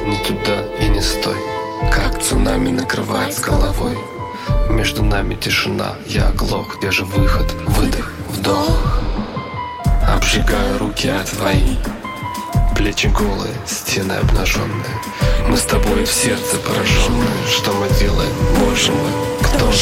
не туда и не стой. Как цунами накрывает с головой. Между нами тишина, я оглох. Где же выход? Выдох, вдох. Обжигаю руки от твои. Плечи голые, стены обнаженные. Мы с тобой в сердце пораженные. Что мы делаем, Боже мой?